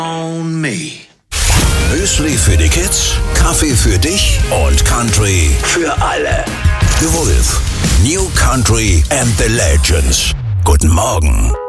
On me. Müsli für die Kids, Kaffee für dich und Country für alle. The Wolf, New Country and the Legends. Guten Morgen.